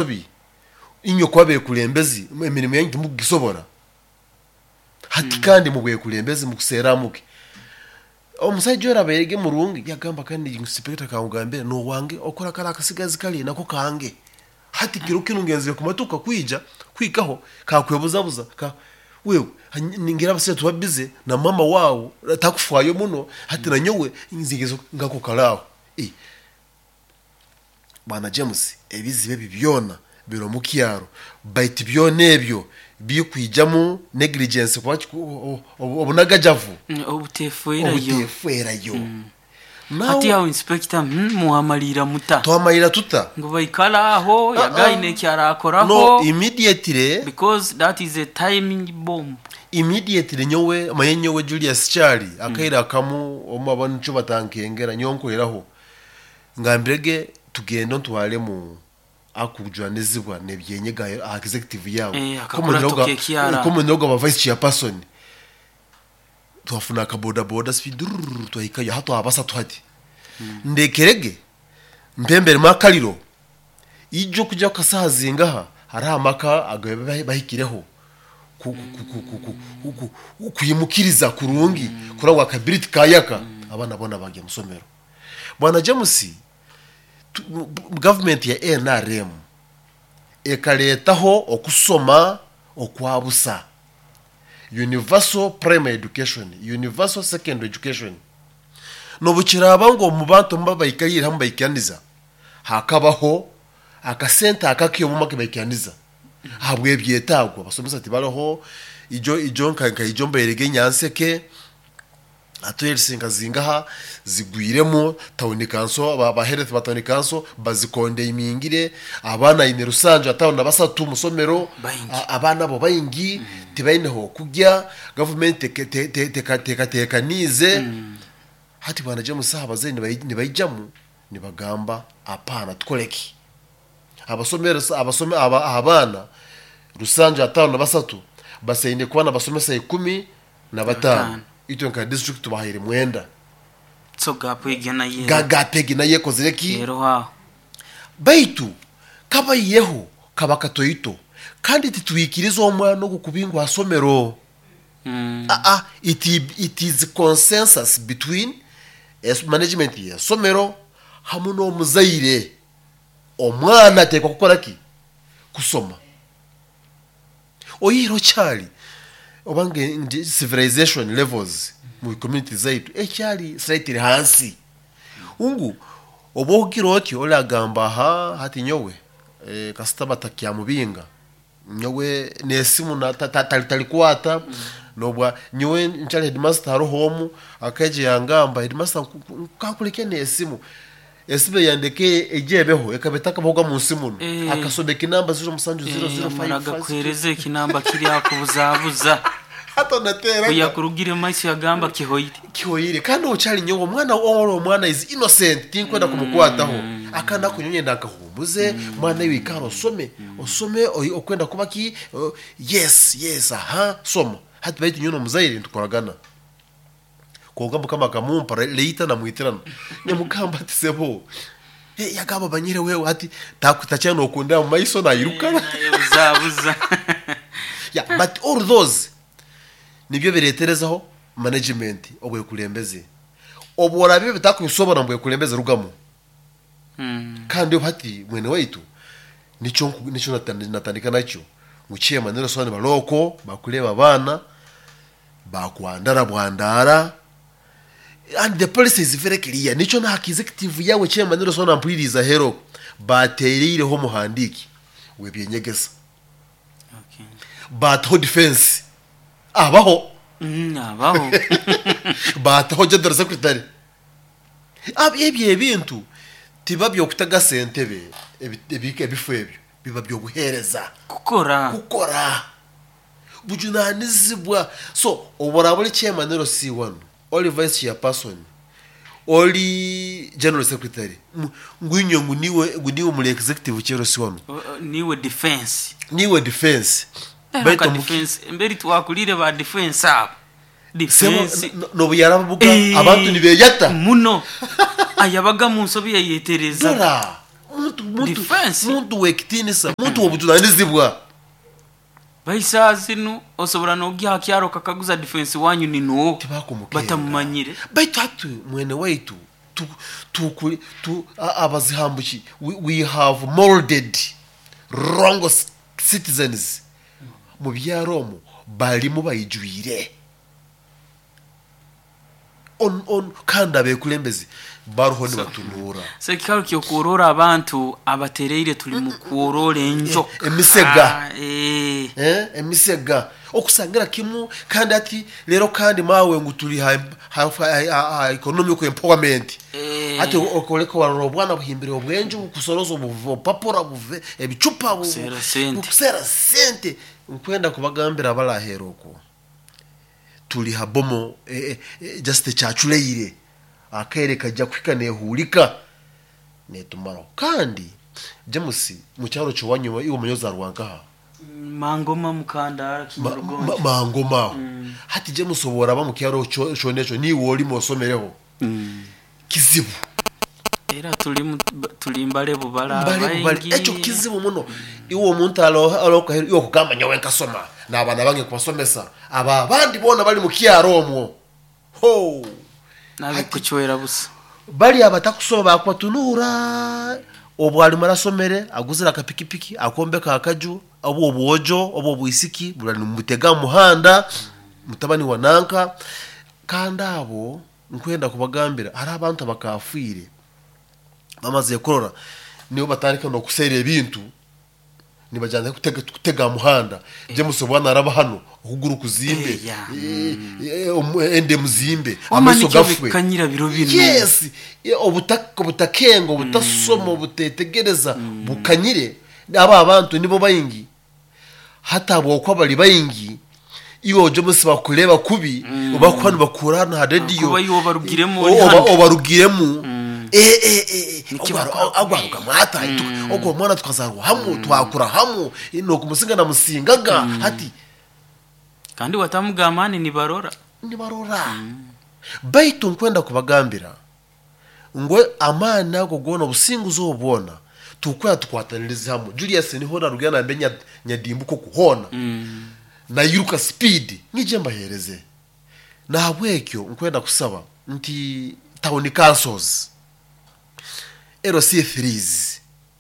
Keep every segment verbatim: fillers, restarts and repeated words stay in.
bi inyo kwabe kulembezi emirimo yanyu mugisobora hati kandi mubwe kulembezi mukuseramuke omusajja oraberege murungi yagamba kandi inspector kaungambira no wange okora kala akasigazi kali nako kange hati kiruki nungenze kumatuka kwija kwikaho kakwebuza buza ka wewe ningira base tubabize na mama wawo atakufayo muno hati na nyowe inzigezo ngako kalaho eh bana James ebizibe bibyona biro mukyaro bite byonebyo bikwijamu negligence kwa obunagajavu obutefuera yo obutefuera yo hati ya inspector muhamalira muta twamalira tuta ngo bayikala aho yagaine kyara akoraho no immediately because that is a timing bomb immediately nyowe mayenyowe Julius Chali akaira kamu omabana cyo batankengera nyonkoreraho ngambirege tugenda ntwale mu akujwanizibwa nebyenyega executive yawe komunyoga ba vice chairperson twafuna ka boda boda speed twahikayo hato abasa twati ndekerege mpembere makaliro ijo kujya kasazingaha hari amaka agabe bahikireho kuyimukiriza kurungi kurawa kabiriti kayaka abana bona bage musomero bwana James government ya N R M ekaletaho okusoma okwabusa universal primary education universal secondary education no bukiraba ngo mu bantu mbabayikayira mbayikaniza hakabaho akasenta akakiyo mu make bayikaniza habwe byetagwa basomesa ati baraho ijo ijo nkanka ijo mberege nyanseke atwersinga zingaha zigwiremo tawuni kanso aba health batawuni kanso bazikonde imingire abana ine rusanje atawuna basatu musomero abana bo bayingi mm. tibayineho kujya government teka teka teka nize mm. hati bwana James sahabaze ni bayijamu ni bagamba apana tkoleki abasomero abasome abana rusanje atawuna basatu basayine kubana basomesa ikumi na batanu ito nka district tubahire mwenda so gapege na ye gagapege na ye kozereki rero ha baitu kabayeho kabakatoyito kandi titwikiriza omwana no gukubingwa asomero mm. ah ah it, it is consensus between as management ya somero hamwe no muzaire omwana tekwa gukora ki kusoma oyiro cyali obange civilization levels mu community zaitu ekyali slightly hansi ungu obogiroti olagamba ha hati nyowe e, kasitaba takia mubinga nyowe nesimu na talikuata nobwa nyowe nchale headmaster haro home akaje yangamba headmaster kakuleke nesimu esibe yandeke ejebeho ekabetaka boga mu nsimu e, akasobeka inamba zero musanju zero zero five nagakwereze kinamba kiri akubuzabuza hato natera uya kurugire maisi yagamba kihoyire kihoyire kandi ucyali nyogo mwana oro mwana is innocent tinkwenda kumukwataho mm. akanda kunyonye ndakahumuze mm. mwana wikaro some mm. osome okwenda kubaki uh, yes yes aha soma hati baiti nyono muzaire ntukoragana kogamba kama kamumpa leita na muitirana nyamugamba tisebo eh yagaba banyire wewe hati takutachana okunda mu maiso na irukana uzabuza yeah but all those nibyo bireterezaho management obwe kulembeze obora bibe bitakusobora mbwe kulembeze rugamo mm. kandi obati mwene waitu nicho nicho natandika nacho nguciye manero sone baloko bakuleba bana bakwandara bwandara and the policy is very clear nicho na executive yawe ciye manero sone ampuriza hero baterire ho muhandiki webyenyegeza okay but ho defense abaho mm abaho bataho gender secretary abye ebintu tibabyo kutaga sentebe ebike ebifebyo biba byo guhereza kukora kukora bujunanizibwa so oborabole chairman ero C one oli vice chairperson oli general secretary ngwinyo nguniwe nguniwe mu executive chero C one uh, niwe defense niwe defense baito defense mberi twakulire ba defense abo defense no buyarabuga abantu nibeyata muno ayabaga mu nsobi yetereza dora muntu muntu Defense. muntu wekitinisa muntu obutunanizibwa bayisa zino osobora n'ogya kyaro kakaguza defense wanyu nino Tibakumukenga. batamumanyire baitu hatu mwene waitu tu tu tu abazihambuki we, we have molded wrong c- citizens mu byaromo balimu bayijwire on on kanda bekulembezi baruho ni batunura so kikaro kyo kurora abantu abatereire tuli mu kurora enjo Eh, emisega. Ah, eh eh emisega okusangira kimu kandi ati lero kandi mawe ngutuli ha, ha, ha, ha economic empowerment Eh. ati okoleko waroro bwana buhimbire obwenju kusorozo buvo papora buve ebicupa buvo Kusera sente. kusera sente nkwenda kubagambira balaheroko tuli habomo eh, eh, just chachuleire akaere kajya kwikane hulika netumaro kandi James mu cyaro cyo wanyuma iwo munyoza rwankaha mangoma mukandara Ma- kimurugonje ma- mangomaho hati je musobora ba mu cyaro cyo neco ni woli mosomereho kizibu era tuli mu- tuli mbale bubala mbale bale abayingi. eco kizibu muno iwo muntu alo alo kahero yo kugamba nyawe nkasoma nabana bange kubasomesa aba bandi bona bali mu cyaro omwo ho nabi kuchwera busa bali abatakusoma bakwatunura obwali marasomere aguzira akapikipiki akombeka akaju abo obwojo abo bwisiki bulani mutega muhanda mutabani wananka kanda abo nkwenda kubagambira hari abantu abakafire bamaze kurora nibo batarika no kusera ebintu nibajyana kutega kutega muhanda je musobwana araba hano ukuguru kuzimbe Eh, yeah. eh, eh, omu- ende muzimbe Omani amaso cyo gafwe bikanyira biro bino. yes eh, obutaka obutakengo obutasoma obutetegereza bukanyire aba abantu nibo bayingi hata bokwa bali bayingi iyo je musi bakureba kubi ubakwana bakurana ha radio Kuba iyo barugiremo O- uri oba- hano. obarugiremo eh eh eh Nikiba- agwaruka mwata ogwo mwana tukazarwa hamu twakura hamu ino kumusinga na musingaga hati kandi watamugamani ni barora nibarora baitu nkwenda kubagambira ngwe amana ago gona businguzo obona tukwya tukwataniriza hamwe Julius ni hona rugana mbenya nyadimbuko kuhona na yiruka speed nije mbahereze nabwekyo nkwenda kusaba nti town councils L C threes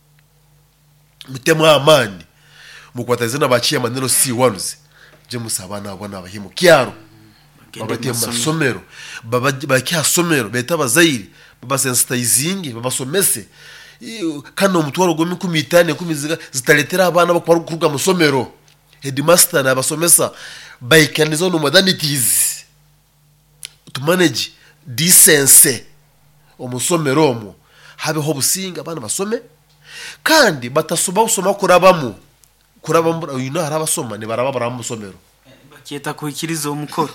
mutema amani mukwatazina bachiya manero C ones je musabana abona abahimu kyaro babate masomero baba bakya somero beta bazayiri baba sensitizing babasomese Iyo, kano mutwaro gomi kumitane kumiziga zitaletera abana bakwaru kuruga musomero headmaster na basomesa baikanizo no modalities to manage decency omusomero omo habeho businga abana basome kandi batasoba usoma kurabamo kurabamo uyu no harabasoma ni baraba baramusomero bakiyeta kuikiriza omukoro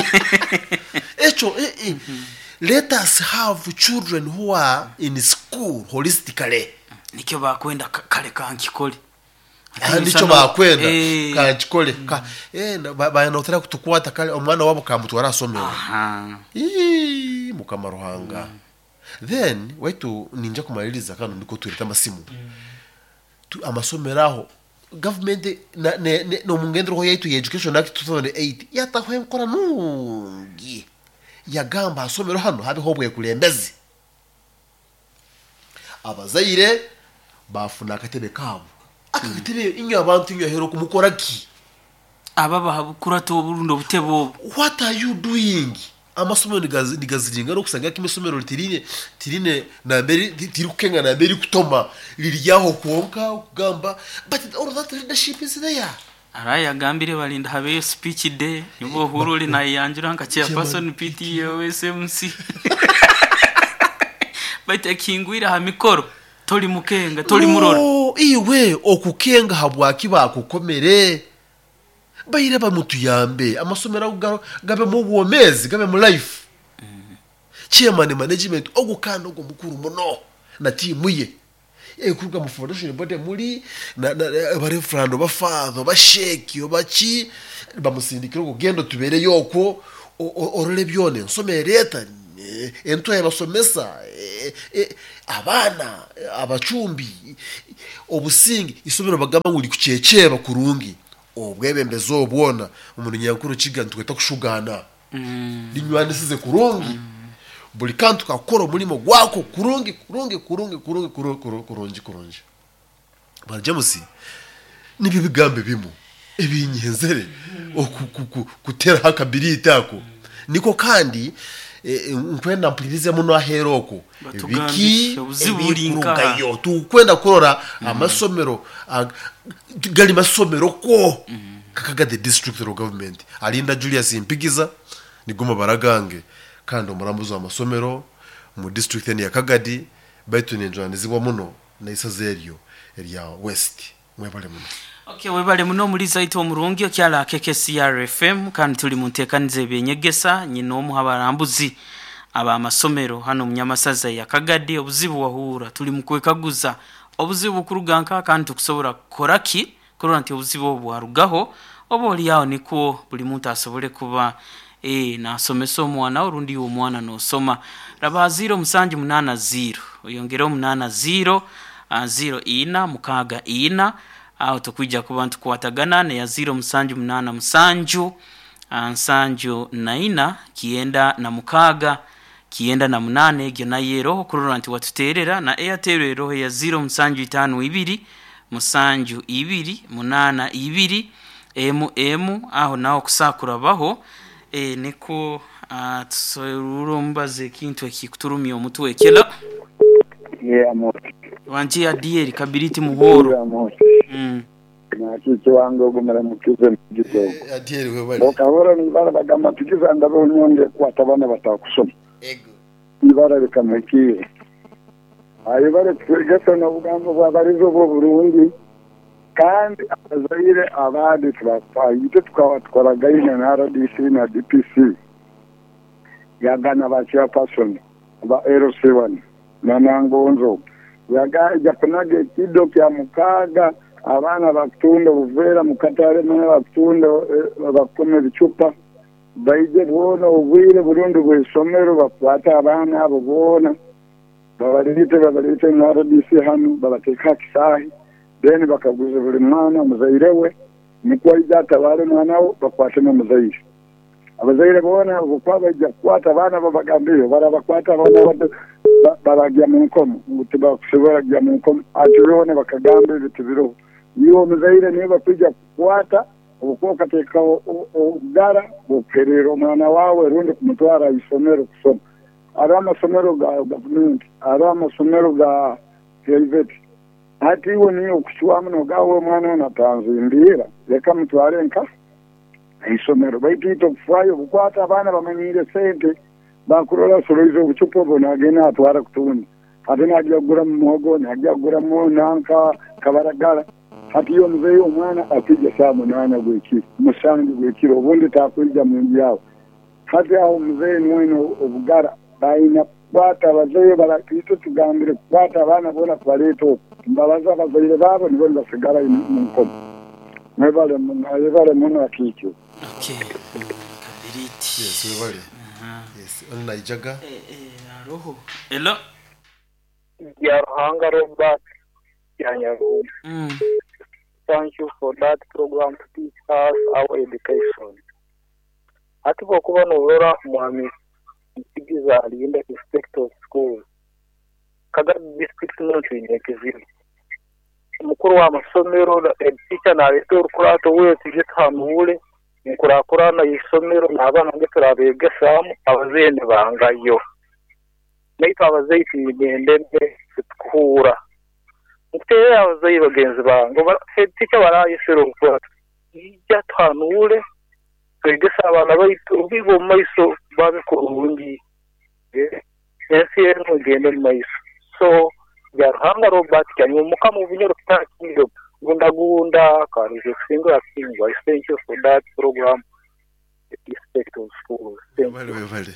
echo eh, eh. Let us have children who are in school holistically nikyo bakwenda ka- kale kankikole ndicho bakwenda Eh. kanchikole ka eh bayanotera kutukwata kale omwana wabo kamutwara asomero aha Ii, mukama ruhanga then waitu ninja kumaliriza kano ndiko turita masimu tu amasomeraho government na ne, ne no mungendero yaitu ya education act two thousand eight yatahwe nkora nungi yagamba asomero hano habe hobwe kulembezi abazayire bafuna akatebe kabo akatebe inyo abantu inyo hero kumukora ki ababa kurato burundo butebo what are you doing amasomero nigazi nigaziringa no kusanga kimisomero tirine tirine na mbere tirukenga na mbere kutoma liryaho konka kugamba but all that leadership is there araya gambire balinda habe speech day yubo huruli na yanjura nka chairperson P T A S M C bate kingwira ha mikoro toli mukenga toli murora oh iwe okukenga habwaki bakukomere bayire bamutuyambe amasomero agaro gabe mu bwomezi gabe mu life chairman management ogukanda ogo mukuru muno na timu ye ekuruga mu foundation board muri na bare frando bafado basheki obachi bamusindikira kugendo tubere yoko orole byone nsome leta entwaye basomesa abana abacumbi obusingi isomero bagamba ngo likuceceba kurungi obwebembeza obwona umuntu nyankuru kiga ntweta kushugana linywanisize kurungi buli kantu kakora mulimo gwako kurungi kurungi kurungi kurungi kurungi kurungi barajamusi nibi bigambe bimo ebinyenzere okutera hakabiriti ako niko kandi nkwenda mpulirize muno aheroko biki ebikurunga yo tukwenda kurora amasomero gali masomero ko kakaga the district government alinda Julius Impigiza nigoma baragange kandi umurambuzo amasomero mu district ya Kagadi baitu nenjwanizibwa muno na isazeryo eria west mwebale muno. Okay, webale muno muri zaito omurungi okyala K K C R F M kandi tuli muntekanize benyegesa nyino omuhabarambuzi aba amasomero hano munyamasaza ya Kagadi obuzibu wahura tuli mukwekaguza obuzibu kuruganka kandi tukusobora koraki kurona nti obuzibu obwarugaho oboli yawo niko buli muntu asobole kuba eh nasomesa omwana orundi omwana no soma raba zero musanji munana zero oyongero munana zero zero ina mukaga ina aho tukwijja ku bantu kwatagana ne ya zero musanju munana musanju nsanju naina kienda na mukaga kienda na munane egyo na yero kurura nti watuterera na Airtel roho ya zero musanju itanu ibiri musanju ibiri munana ibiri emu emu aho naho kusakura baho e niko tsorumbaze kintu ekikuturumya omutwe ekela yeah mo wanji ya dieri kabiriti muhoro mm na kicho wango gumara mukize mugito ya dieri webale okabora nibara bagamba tukiza ndabo nyonge kwatabana batakusoma ego nibara bikamekire ayo bare twegesa na bugambo bwabarizo bo Burundi kandi abazaire abandi twapayite tukawatwara gaina na R D C na D P C yagana bachya person ba L C one na nangonzo yaga japanage kido kya mukaga abana bakutunda buvera mukatare mwana bakutunda bakome bicupa baije bona ubwire Burundi bw'isomero bakwata abana abo bona babarite babarite na R D C hano babateka kisahi then bakaguza buri mwana muzairewe niko ijatabare mwana wo bakwate mu muzaire abazaire bona ukwabajja kwata abana babagambiye barabakwata abana baragya mu nkomo gutiba kushobora gya mu nkomo ajurone bakagambe bitubiro iyo muzaire niba kujya kwata ukoka teka ugara ukerero mwana wawe rundi kumutwara isomero kusoma ari amasomero ga government ari amasomero ga private hati iwo niyo kuchwa mno gawe mwana natanze imbira leka mutware nka isomero baitito kufayo kukwata abana bamanyire sente bakurora soroizo bucupo bona gena atwara kutuni hati najya gura muhogo najya gura mu nanka kabaragara hati yo mzee umwana apije saa munana gweki musangi gweki obundi takwija mu nyawo hati aho mzee nwino obugara baina kwata abazee barakito tugambire kwata abana bona kwaleto mbabaza abazaire babo nibo basigara mu nkomo mwebale mwebale muna kicho. Okay kabiriti yes webale yes ona ijaga eh eh roho hello ya hanga robot ya nyaru mm thank you for that program to teach us our education atibo kuba no rora mwami igiza alinda inspector school kaga district no twinye kizini mukuru wa masomero da teacher na retor kurato we tije tamule mukura kurana isomero nabana ngetera begesamu abazende bangayo naita abazaiti ngendende kura muteye abazayi bagenzi bango teacher barayisero kura ija tamule kwegesa abana baito bibo maiso babe kurungi ese no gende maiso so yarhanga robot kanyo mukamu binyoro takindo gunda gunda karizo singo akingwa thank you for that program inspector school wale wale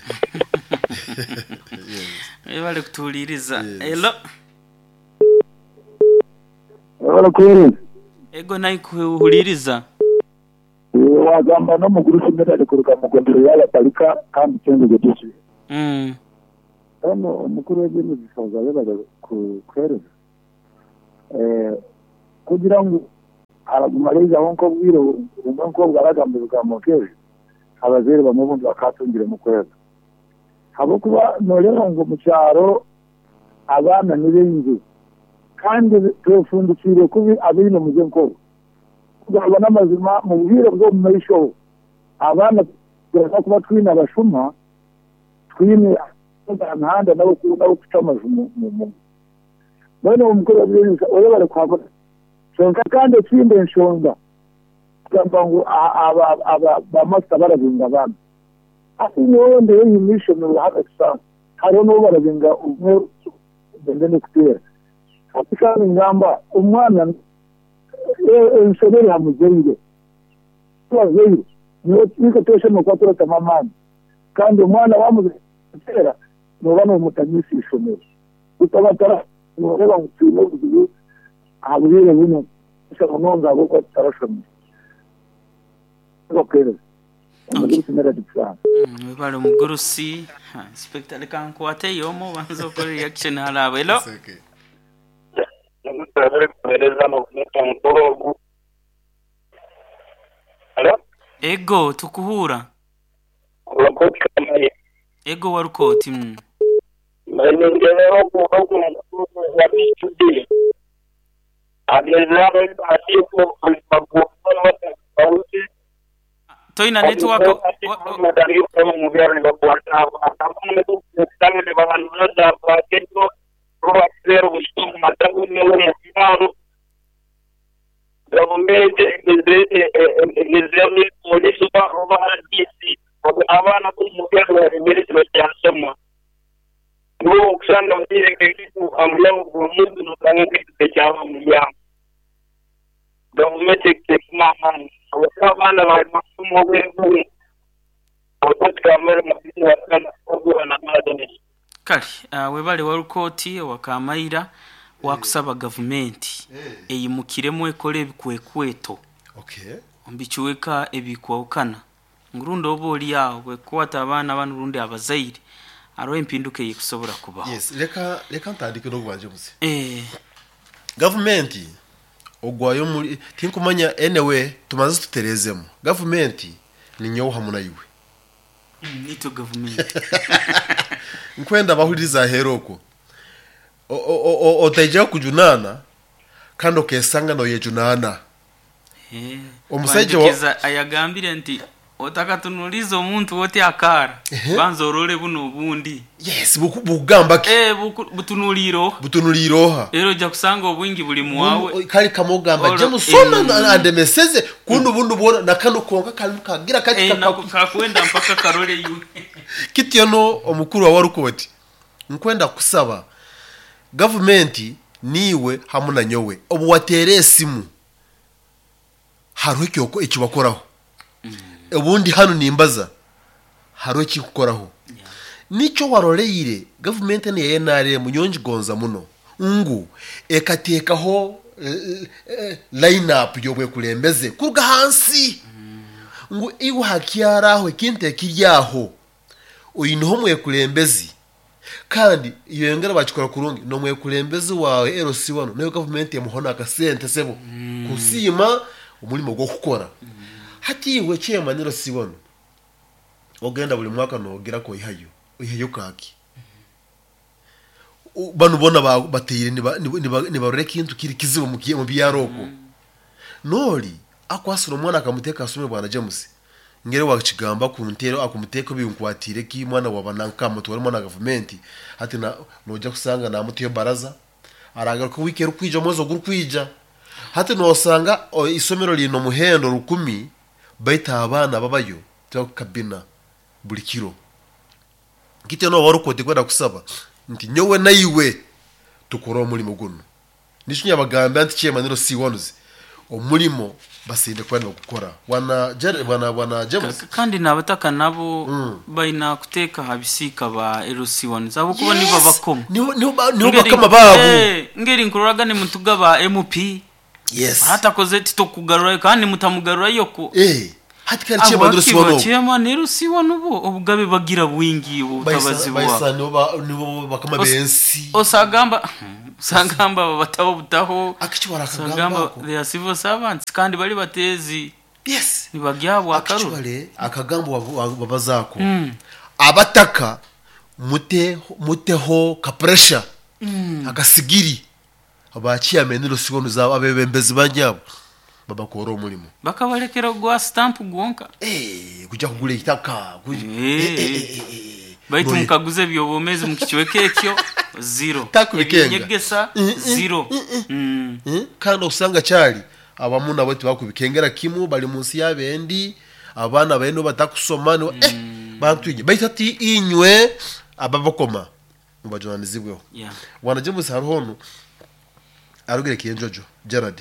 yes wale kutuliriza hello wala kweli ego nayi kuhuliriza wagamba no muguru simera kuruka mugondero yala palika kandi chenzo getishi mm hano umukuru w'igihugu gisoza yabaga ku kwereza eh kugira ngo aragumariza wonko bwiro umwanko bwaragambe bwamokere abazere bamubundi bakatungire mu kweza habo kuba norera ngo mu cyaro abana nibenzi kandi tufundikire kubi abino mu zenko kubona amazima mu bwiro bwo mu mayisho abana bashaka kuba twina abashuma twine n'ahandi nabo kuba kuca amajumu mu bane umukuru w'igihugu oyo bari kwagura songa kandi tsinde nshonga kamba ngo aba aba bamasta barazinga abana ati none yimisho mu hagasa haro no barazinga umwe bende no kutera ati kandi ngamba umwana eh nshobora hamuzenge twazeyo niyo twiko toshe mu kwatura tamamana kandi umwana wamuzera no bano umutanyisi ishomero utabatara no reba mutino buzu abuyere buno shamonga boko tarashomye okere umugisi mera dipsa bale umugorosi inspector lekanko ateyomo banzo ko reaction halawe lo Hello? Ego tukuhura. Urukoti kamaye. Ego warukoti. Mm. Mane ngero ko ko wabi tudi. Agezaro asipo alipapo wati. Toina network madari ko mu biare ko porta atamne to tangale babanza da paketo roba zero usto matagu ne mo yaro. Government examine police ba roba D C abana ko mu biare military cyasema. Ngo kusanga mtire kitu amlao gumundu no tangake techawa mya. Government tekmama abana ba masumo webu. Okoti kamera mabisi wakana ogwa na madani. Kali uh, webale warukoti wakamaira wakusaba government eyimukiremo ekole bikwekweto. Okay. Ombichuweka ebikwawukana. Ngurundo oboli yawe wekwata abana abanurundi abazaire. Aro impinduke yikusobora kubaho. Yes, leka leka ntandike no kubanje muzi. Eh Government ogwayo muri tinkumanya anyway tumaze tuterezemo. Government ni nyo hamuna yiwe. Nito government. Nkwenda bahuriza heroko. O o o oteje kujunana kando kesanga no yejunana. Eh. Omusaje wa ayagambire nti otakatunuriza omuntu wote akara banzorole buno bundi. Yes, bugamba ki. Eh butunuliro. Butunuliro. Ero ja kusanga obwingi buli muwawe. Kali kamogamba je musona ande meseze kundu bundu bona nakano konka kali kagira kati eh kakwenda mpaka karole yu. Kityono omukuru wa warukoti. Nkwenda kusaba government niwe hamuna nyowe obu watere simu haruki oko ikibakoraho. Ubundi hano nimbaza haro kikukoraho yeah. Nico waroleire government ne yenare munyonji gonza muno ngu ekatekaho uh, uh, line up yobwe kulembeze kuruga hansi mm. Ngu iwo hakiaraho kinte kiryaho uyinho mwe kulembezi kandi iyo ngara bachikora kurungi no mwe kulembezi wawe L C one nayo government yamuhona akasente sebo mm. Kusima umulimo gwo gukora mm. Hati iwe chema niro sibono ogenda buli mwaka no gira ko ihayo ihayo kaki mm. Banu bona batire ni barore kintu kiri kizibo mu byaroko mm. Nori akwasura umwana akamuteka asume bwana James ngere wakigamba ku ntero akumuteka binkwatire ki mwana wabananka muto wari mwana government hati na noja kusanga na mutiyo baraza araga ko wikero kwija mozo guru kwija hati no sanga isomero lino muhendo rukumi baita abana babayo cyo kabina buri kiro gite no warukote kwenda kusaba nti nyowe nayiwe tukoro mulimo guno nishunya abagamba anti chema nero si ones omulimo basinde kwenda gukora wana jere wana wana James kandi nabataka nabo mm. Baina kuteka habisika ba L C one zabo kuba yes. Niba bakoma niho niho bakama babo eh ngeri nkururaga ni mutugaba M P. Yes. Hata kozeti to kugarura kandi mutamugarura yoko. Eh. hati kari chema ndiro siwono chema nero siwono bo obugabe bagira bwingi ubutabazi bwa bayisa nibo nibo bakama bensi osagamba sagamba batabo butaho akichi barakagamba sagamba they are civil servants kandi bali batezi yes nibagyabo akaru akichi bale akagambo babazako mm. abataka mute muteho ka pressure mm. akasigiri abachiya menero siwono za abebembezi banyabo baba koro umulimo bakabalekera gwa stamp gwonka eh kujya kugura itaka baitu mukaguze byobomezi mukichweke ekyo zero takubikenga zero kandi usanga cyari abamuna bati bakubikengera kimu bali munsi yabendi abana beno batakusoma no eh bantuje baitati inywe ababakoma mubajonanizibweho yeah wanaje musarono arugire kiyenjojo Gerard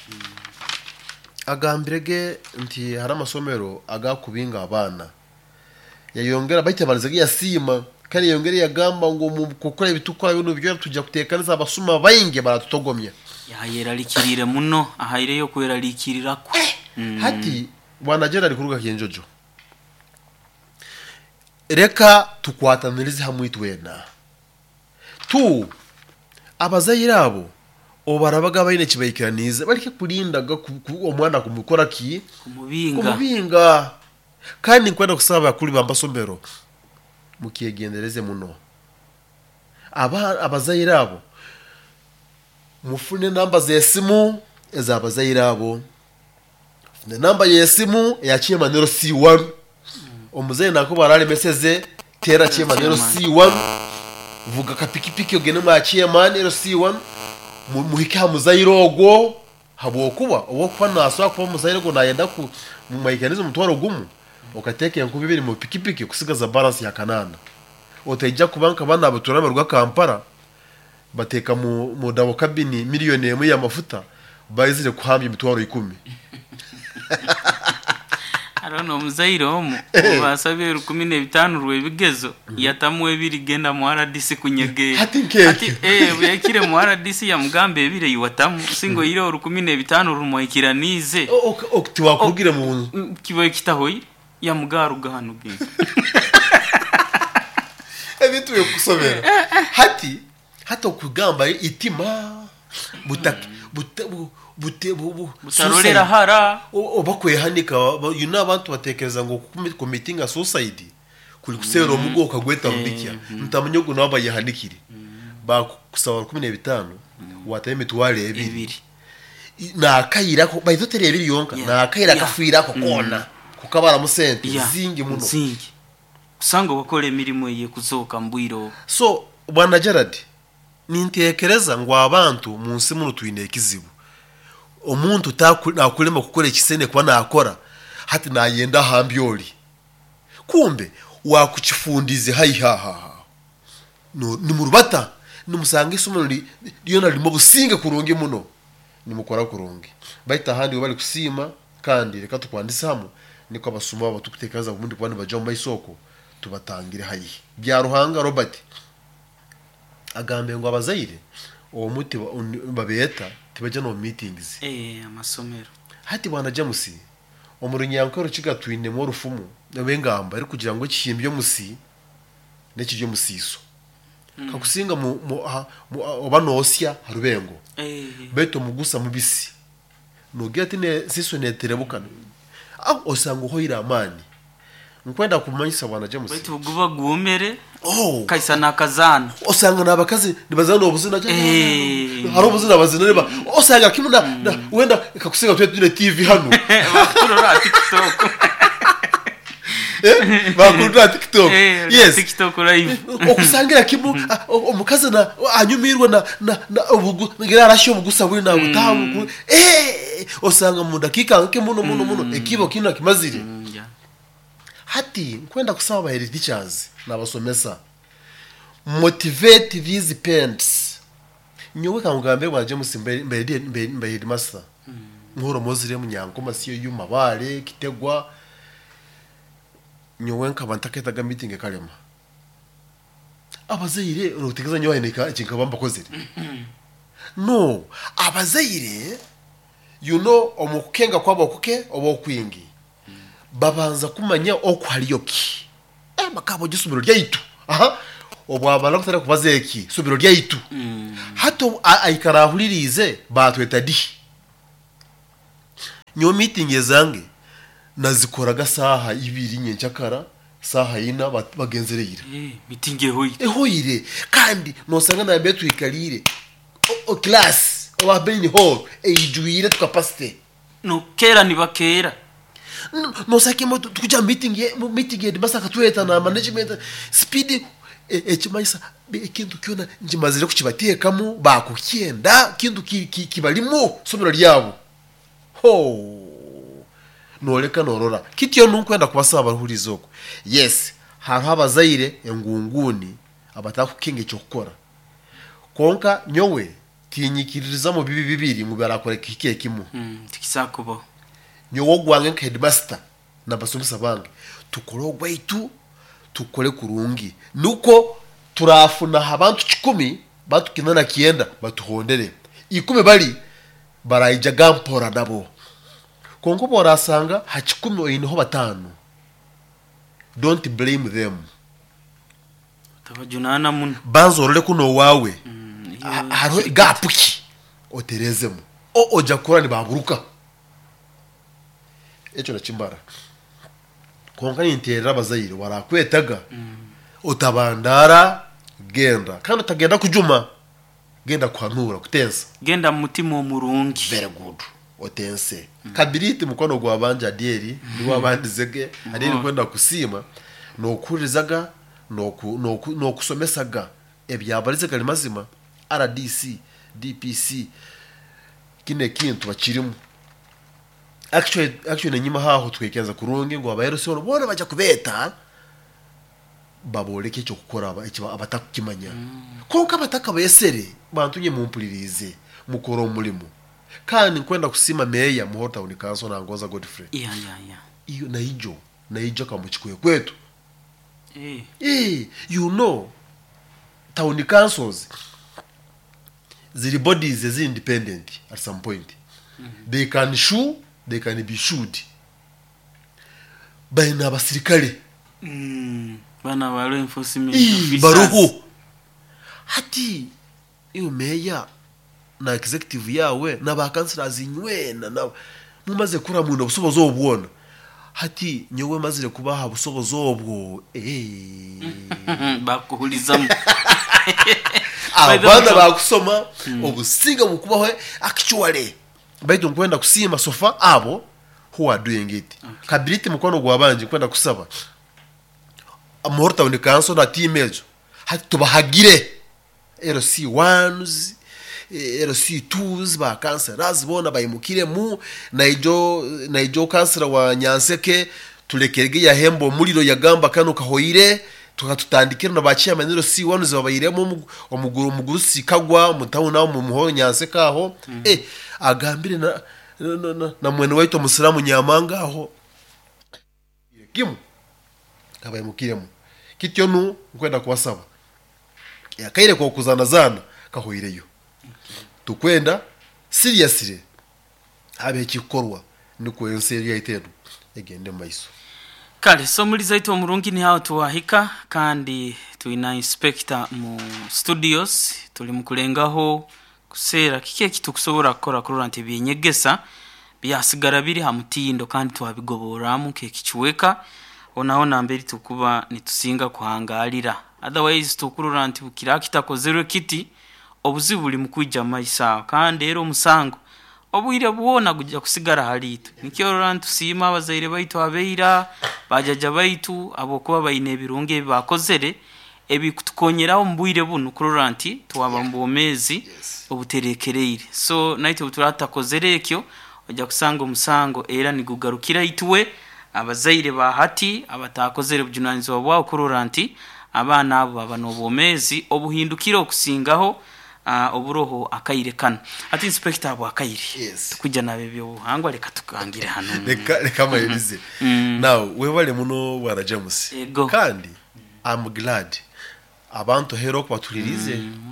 agambirege nti hari amasomero agakubinga abana yayongera bayitabanze yasima kandi yongera yagamba ngo mu gukora ibitukora bino byo tujya kutekaniza abasuma bayinge baratutogomya yayera likirire muno ahayire yo kwera likirira ko mm. hati wanagera ari kuruga kiyenjojo reka tukwatanirize hamwe twena tu abazayirabo obarabaga bayine kibayikiraniza barike kurindaga omwana kumukora ki kumubinga kumubinga kandi kwenda kusaba kuri bambasomero mukiyegendereze muno aba abazayirabo mufune namba zesimu ezabazayirabo fune namba yesimu yaciye manero C one omuzayi nako barale meseze tera ciye manero C one vuga kapikipiki ogene mwaciye manero C one muhika muzayirogo habo kuba owo kwa naso kwa muzayirogo nayenda ku mu mekanizo mutwaro gumu okateke yanku bibiri mu pikipiki kusigaza balance ya kanana otajja kubanka bana abaturama rwa Kampala bateka mu mudabo kabini miliyoni emu ya mafuta bayizire kuhambya mitwaro ikumi arono muzayiro omu basabye rukumi ne bitanu rwe bigezo yatamwe biri genda mu R D C kunyege ati eh yakire mu R D C ya mugambe bire yiwatamu singo yire rukumi ne bitanu rumoyikiranize oktiwa kugira mu kiboye kitahoyi ya mugaru gahanu ginga ebitu yo kusomera hati hata kugamba itima butaki butabu bute bubu butarorera hara obakwe hanika you know abantu batekereza ngo ku meeting a society kuri kusero mugo kagweta rudikya ntamunyogo nabo bayihanikire ba kusaba kumi na bitanu wataye mitwale ebiri na akayira ko bayizotere ebiri yonka na akayira kafira ko kona kukabara mu sente zingi muno zingi usanga bakore emirimo ye kuzoka mbwiro so bwana Gerard nintekereza ngo abantu munsi muno twine kizibu omuntu takulema gukora ikisene kwa nakora hati nayenda hambyoli kumbe wakuchifundize hayihaha no ni murubata numusanga isomo liyona limo businge kurungi muno nimukora kurungi baita handi bali kusima kandi reka tukwandisa hamwe niko abasuma batukutekaza ubundi kwani baje mu isoko tubatangire hayi bya ruhanga Robert agambe ngo abazayire uwo muti babeta tibaje no meetings eh amasomero hati bwana James omurunyankoro kigatwine mu rufumu nabengamba ari kugira ngo kihimbye musi nekije musiso mm. kakusinga mu obanosya harubengo eh beto mugusa mubisi no gati ne siso neterebukana ah osanga hoira amani nkwenda kumanyisa bwana James beto guba guomere oh kaisa nakazana osanga nabakazi nibazana obuzina cyane haro obuzina bazina niba osanga kimuna mm. wenda kakusinga twetune T V hano bakurora TikTok eh bakurora TikTok yes TikTok live okusangira kimu omukazi na anyumirwa na na obugu ngira arashyo bugusa buri na butamu eh osanga mu dakika nke muno muno muno ekibo kino kimazire hati kwenda kusaba baheri teachers nabasomesa motivate these parents nyowe kangambe waje musimbe mbedi mbedi master nkoro mozire munyanko masiyo yuma bare kitegwa nyowe nkabantaketaga meeting kalema abazayire urutegeza nyowe nika kinkabamba kozire no abazayire you know omukenga kwabo kuke obo kwingi babanza kumanya okwaliyoki eh makabo gisubiro ryaitu aha obwabana kutara kubazeki subiro ryaitu mm. hato aikarahulirize batweta di nyo meeting yazange nazikoraga saha ibiri nyenchakara saha ina bagenzereyire eh meeting ehoyire ehoyire kandi no sanga na betu ikalire o class o abeni hall ejuire tukapasite no kera ni bakera no, no sakimo tukuja meeting ye meeting ye basaka tweta na management speed echimaisa ekintu kyona njimazire kukibatekamo bakukienda kintu kibalimo somero lyabo ho noleka norora kityo nunkwenda kubasaba bahurizoko yes haro abazaire engunguni abatakukinge cyo gukora konka nyowe tinyikiririza mu bibi bibiri mu barakore kike kimu mm tikisakubo nyowo gwange headmaster na basumisa bange tukoro gwaitu tukole kurungi nuko turafuna abantu kikumi batukinana kienda batuhondere ikume bali barayija gampora nabo konko borasanga hakikumi oyinho batanu don't blame them tabajunana mun banzorole kuno wawe mm, haro gapuki oterezemo o oja kurani baburuka echo na chimbara konka interera bazayire warakwetaga mm. utabandara genda kandi tagenda kujuma genda kwanura kutensa genda mutima omurungi very good otense mm. kabiriti mukono gwa banja dieri mm. niwa bandizege mm. adeni kwenda kusima no kurizaga no ku, no, ku, no kusomesaga ebyabarize kali mazima R D C D P C kine kintu bakirimu actually actually nyima haho twekenza kurungi ngo abayero sio bona baje kubeta baboleke cyo gukora aba ikiba abatakimanya mm. konka bataka bayesere bantunye mu mpulirize mukoro mulimo kandi kwenda kusima meya muhota unikanso na ngoza Godfrey yeah yeah yeah iyo na ijo na ijo kamuchikwe kwetu eh eh you know town councils the bodies is independent at some point mm-hmm. they can shoo they can be shooed baina basirikale mm bana wale enforcement officers baruhu hati iyo meya na executive yawe na ba councilors inywena na mumaze kura muno busobozo obwona hati nyewe mazire kubaha busobozo obwo eh bakuhulizamu abana bakusoma obusinga mukubaho actually baito nkwenda kusima sofa abo who are doing it okay. kabiriti mukono gwabanje kwenda kusaba amorta undi kanso na teamejo hati tubahagire R C ones R C twos ba cancerers bona bayimukire mu naijo naijo cancer wa Nyanseke tulekerege ya hembo muliro yagamba kano kahoire tukatutandikira na bachiya maniro C ones babayiremo omuguru muguru sikagwa mutawuna mu muho Nyanseke aho mm -hmm. eh agambire na na, na, na mwene waito musiramu Nyamanga aho kimu kabayimukiremo kityo nu nkwenda kubasaba yakaire ko kuzana zana kahoireyo okay. tukwenda seriously habe kikorwa niko enseri yaitedu egende maiso kale so muri zaito omurungi ni hao tuwahika kandi tuina inspector mu studios tuli mukulengaho kusera kike kitukusobora gukora kuri rante byenyegesa byasigara biri hamutindo kandi tuwabigoboramu ke kichweka onaho namberi tukuba nitusinga kuhangalira otherwise tukururante bukira kitakozero kiti obuzi buli mukwijja maisa kandi ero musango obwire buona kujja kusigara halitu nikyo rante sima abazaire baitu abeira bajaja baitu abokuba bayine birunge bakozere ebikutukonyeraho mbwire bunu kururante tuwaba mbomezi yes. obuterekereire so naito buturata kozere ekyo ojja kusanga musango era nigugarukira ituwe abazaire ba hati abatakozere bujunanizo bwa kururanti abana abo abanobomezi obuhindukiro okusingaho uh, oburoho akayirekana ati inspector abo akayire yes. kujja nabe byo buhangwa reka tukangire hano reka reka mayirize mm. now webale muno bwana James Ego. kandi I'm glad abantu hero kwatulirize mm, no.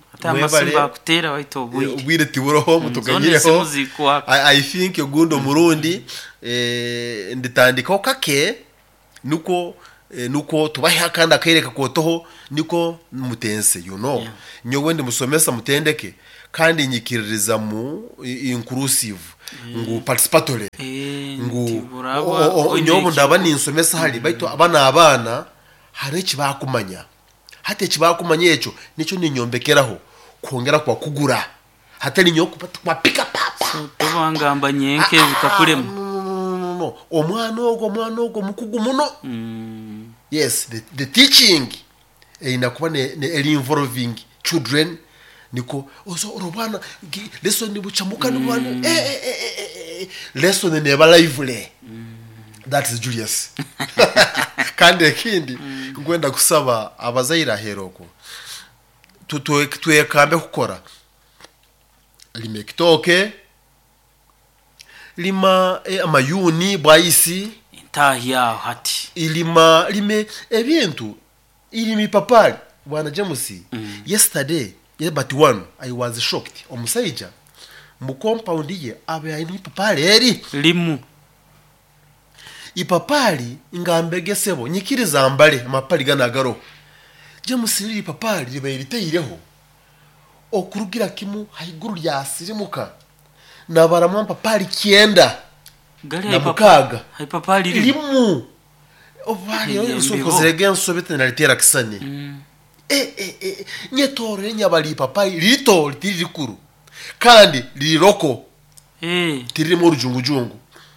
Atamasumba kutera waito bwire. Ubwire tiburoho mutuganyireho. I, I think yogundo murundi eh nditandika kake nuko eh, nuko tubahe akanda kaireka kotoho niko mutense you know. Yeah. Nyowe ndi musomesa mutendeke kandi nyikiririza mu inclusive mm. ngu participatory e, ngu nyobo ndaba ni insomesa hali mm. baito abana abana hari kibakumanya hate kibakumanya echo nico ninyombekeraho kongera kwa kugura hatari nyo kwa pika papa so tubangamba nyenke bikakurema no no omwana ogo omwana ogo mukugu muno mm. yes the, the teaching e inakuba ne, ne involving children niko ozo robana lesson ni buchamuka ni bwana mm. eh, eh, eh, eh, eh. lesson ne ba lively mm. that is Julius kandi kindi mm. ngwenda kusaba abazaira heroko tutoe tuyekambe kukora limekitoke lima e, amayuni bwaisi intahya hati ilima lime ebintu ilimi papali bwana James mm. yesterday yeah, but one I was shocked omusaija mu compound ye abe ayini papali eri limu ipapali ingambegesebo nyikiriza ambale amapali ganagaro James liri papali libayiriteyireho okurugira kimu haiguru lyasirimuka nabaramwa papali kienda gari na bukaga haipapali limu obali yo soko ziregen sobete na litera kisani mm. eh eh eh nyetore nyabali papali lito litiri rikuru kandi liroko eh tiri mu rujungujungu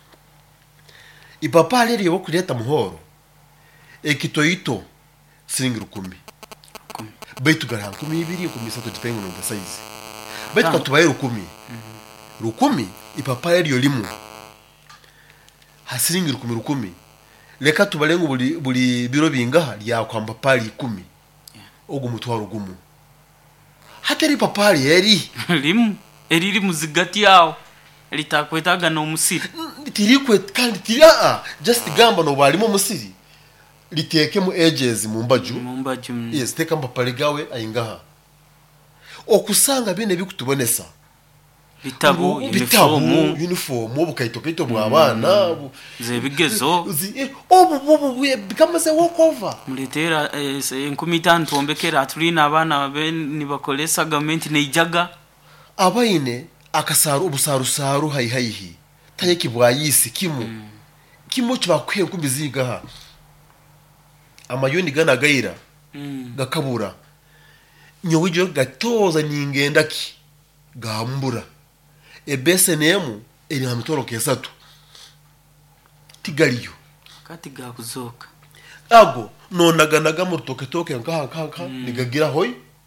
ipapali riyo kuleta muhoro ekitoito siringi rukumi baitu gara rukumi ibiri rukumi sato dipengo no size baitu ah. Katubaye rukumi mm-hmm. Rukumi ipapali riyo limu hasiringi rukumi rukumi leka tubalengo buli buli biro bingaha lya kwamba pali kumi yeah. Ogu mutwaro gumu hatari papali eri limu eri limu zigati yao litakwetaga no musiri tirikwe kandi tiria just gamba no balimo musiri liteke mu edges mu mbaju mu mbaju yes teka papali gawe ayingaha okusanga bine bikutubonesa bitabo uniform uniform obukaito kaito bwabana zebigezo obu obu bikamaze walk over muletera enkumi tano tombekera atulina abana ni bakolesa government neijaga abaine akasaru obusaru saru hayi hayi taye kibwayisi kimu mm. Kimo kibakwiye kubiziga ha amayoni gana gaira mm. Gakabura nyowijo gatoza ningenda ki gambura ebese nemu eri hamitoro kesatu tigaliyo kati gakuzoka ago nonaganaga mu toke toke nka nka mm. Nigagira hoy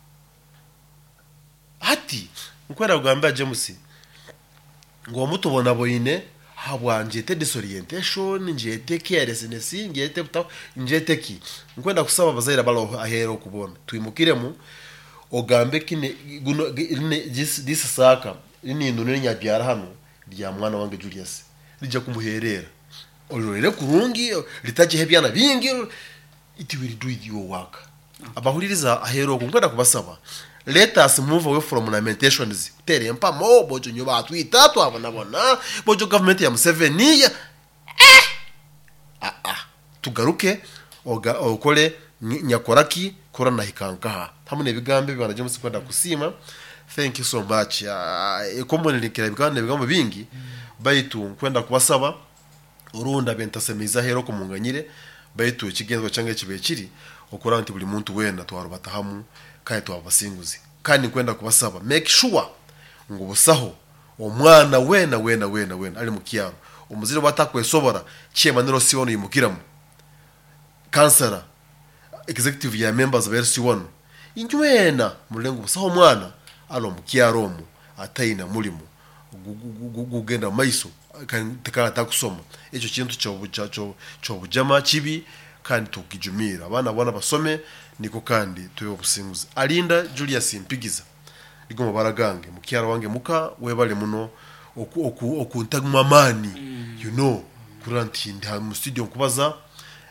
hati nkwera kugamba James ngo mutubona boyine habwanje te disorientation njete carelessness njete buta njete ki nkwenda kusaba bazaira balo ahero kubona twimukiremu ogambe kine guno this this saka ini ndune nyabyara hano rya mwana wange Julius rija kumuherera olorere kurungi litaje hebyana bingi it will do your work abahuririza ahero kunkwenda kubasaba let us move away from lamentations tere mpa mo bojo nyoba twita twabona bona bojo government ya Museveni eh ah ah tugaruke oga okole nyakoraki korana hikanka hamune bigambe bibana James kwenda kusima. Thank you so much. Uh, Kombone likira bigambe bigambe bingi baitu kwenda kubasaba urunda bentasemiza hero kumunganyire baitu ikigenzwa cyange kibekiri okora nti buli muntu wenda twarubata hamu kai twabasinguzi kandi kwenda kubasaba make sure ngo busaho omwana wena wena wena wena ali mukiyaro umuzire batakwesobora cyemaniro siwono yimukiramu kansara executive ya members of R C one injwena mulengo busaho mwana alo mukiyaro mu atayina mulimo gugenda maiso kan tekana takusoma echo kintu cyo cyo cyo bujama kibi kandi tukijumira abana bana basome niko kandi tuyo businguzi alinda Julius Mpigiza ligoma baragange mukyara wange muka webale muno oku oku okuntaguma mani mm. You know kuranti nda mu studio kubaza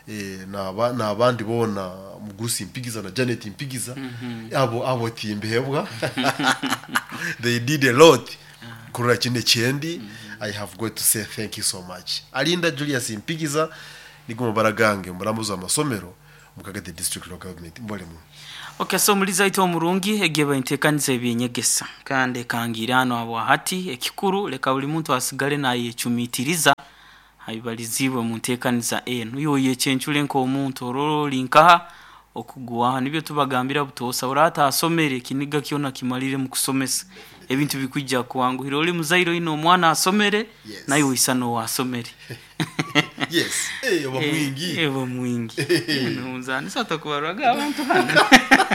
eh naba nabandi bona Mugusi Mpigiza na Janet Mpigiza abo abo timbebwa they did a lot kura kine kyendi. I have got to say thank you so much. Alinda Julius Mpigiza nigumo baragange muramuzo amasomero mukagate district local government mbole mu. Okay, so muliza ito omurungi egeba intekaniza ebyenyegesa kandi kangirano abo hati ekikuru leka buli muntu asigale na yechumitiriza hayibalizibwe mu ntekaniza eno yo yechenchule nko omuntu ororo linkaha okugwa nibyo tubagambira butosa urata asomere kiniga kiona kimalire mu kusomesa ebintu bikwijja kwangu hiroli muzairo ino omwana asomere yes. nayo isano wasomere yes eh oba mwingi eh oba mwingi nuzani sata kubarwaga abantu hano